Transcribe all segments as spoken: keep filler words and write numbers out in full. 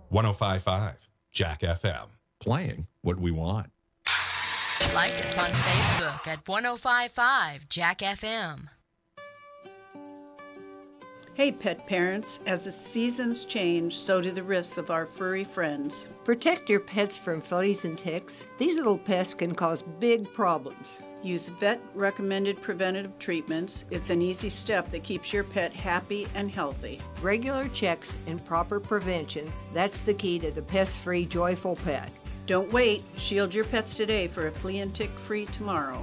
one oh five point five Jack F M. Playing what we want. Like us on Facebook at one oh five point five Jack F M. Hey pet parents, as the seasons change, so do the risks of our furry friends. Protect your pets from fleas and ticks. These little pests can cause big problems. Use vet-recommended preventative treatments. It's an easy step that keeps your pet happy and healthy. Regular checks and proper prevention, that's the key to the pest-free, joyful pet. Don't wait. Shield your pets today for a flea and tick-free tomorrow.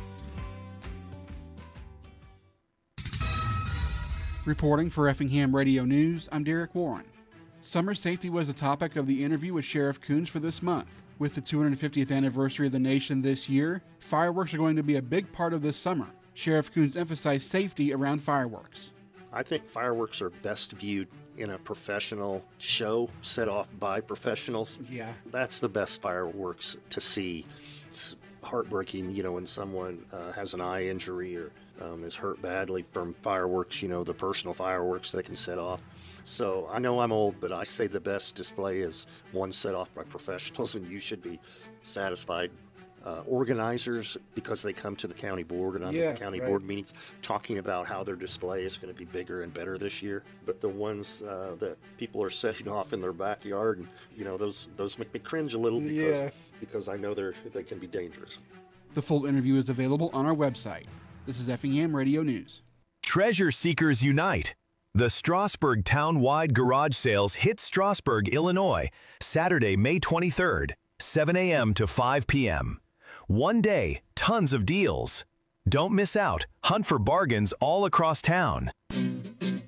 Reporting for Effingham Radio News, I'm Derek Warren. Summer safety was the topic of the interview with Sheriff Coons for this month. With the two hundred fiftieth anniversary of the nation this year, fireworks are going to be a big part of this summer. Sheriff Coons emphasized safety around fireworks. I think fireworks are best viewed in a professional show set off by professionals. Yeah. That's the best fireworks to see. It's heartbreaking, you know, when someone uh, has an eye injury or um, is hurt badly from fireworks, you know, the personal fireworks they can set off. So I know I'm old, but I say the best display is one set off by professionals, and you should be satisfied. Uh, organizers, because they come to the county board and I'm Yeah, at the county right. board meetings talking about how their display is going to be bigger and better this year. But the ones uh, that people are setting off in their backyard, and you know, those those make me cringe a little because Yeah. because I know they're they can be dangerous. The full interview is available on our website. This is Effingham Radio News. Treasure Seekers Unite. The Strasburg Town-wide garage sales hit Strasburg, Illinois, Saturday, May twenty-third, seven a.m. to five p.m. One day, tons of deals. Don't miss out. Hunt for bargains all across town.